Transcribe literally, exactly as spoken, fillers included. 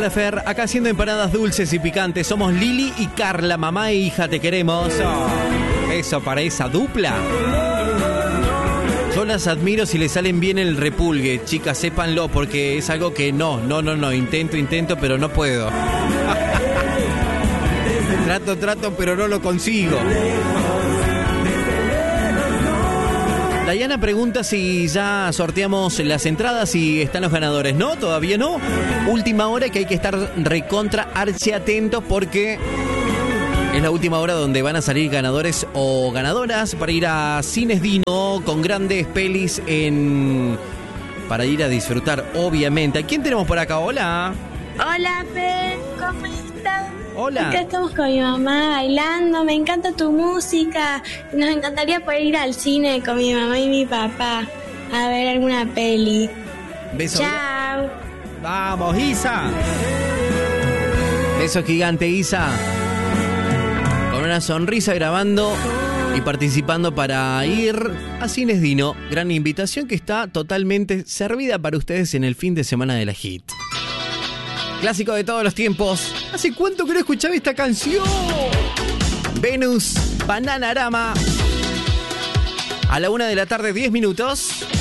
Hola Fer, acá haciendo empanadas dulces y picantes. Somos Lili y Carla, mamá e hija, te queremos. Oh, eso para esa dupla. Yo las admiro si le salen bien el repulgue. Chicas, sépanlo, porque es algo que no, no, no, no. Intento, intento, pero no puedo. Trato, trato, pero no lo consigo. Dayana pregunta si ya sorteamos las entradas y están los ganadores. No, todavía no. Última hora que hay que estar recontra archi atentos porque es la última hora donde van a salir ganadores o ganadoras para ir a Cines Dino con grandes pelis en... para ir a disfrutar, obviamente. ¿A quién tenemos por acá? Hola. Hola, Fer, ¿cómo estás? Hola. Acá estamos con mi mamá bailando, me encanta tu música. Nos encantaría poder ir al cine con mi mamá y mi papá a ver alguna peli. Beso. Chao. Vamos, Isa. Beso gigante, Isa. Con una sonrisa grabando y participando para ir a Cines Dino. Gran invitación que está totalmente servida para ustedes en el fin de semana de la Hit. Clásico de todos los tiempos. ¿Hace cuánto que no escuchaba esta canción? Venus, Bananarama. A la una de la tarde, diez minutos.